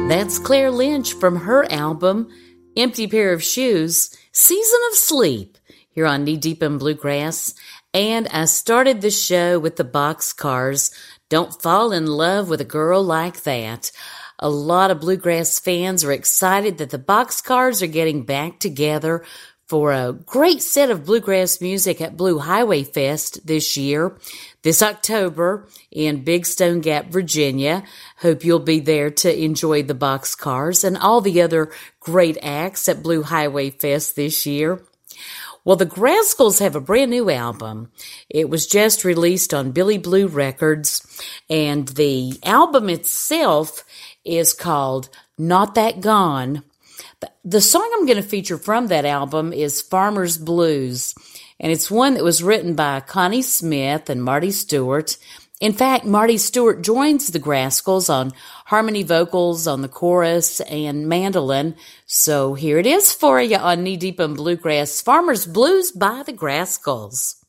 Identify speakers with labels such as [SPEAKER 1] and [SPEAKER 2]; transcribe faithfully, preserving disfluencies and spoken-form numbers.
[SPEAKER 1] That's Claire Lynch from her album, Empty Pair of Shoes, Season of Sleep, here on Knee Deep in Bluegrass. And I started the show with the Boxcars, Don't Fall in Love with a Girl Like That. A lot of bluegrass fans are excited that the Boxcars are getting back together for a great set of bluegrass music at Blue Highway Fest this year, this October in Big Stone Gap, Virginia. Hope you'll be there to enjoy the Boxcars and all the other great acts at Blue Highway Fest this year. Well, the Grascals have a brand new album. It was just released on Billy Blue Records, and the album itself is called Not That Gone. The song I'm going to feature from that album is Farmer's Blues, and it's one that was written by Connie Smith and Marty Stewart. In fact, Marty Stewart joins the Grascals on harmony vocals, on the chorus, and mandolin. So here it is for you on Knee Deep in Bluegrass, Farmer's Blues by the Grascals.